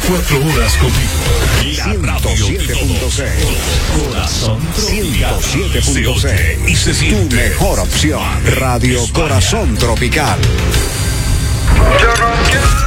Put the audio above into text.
24 horas contigo. La radio de todos. Corazón Tropical. 107.6 y se siente. Tu mejor opción. Radio Corazón Tropical. Yo no quiero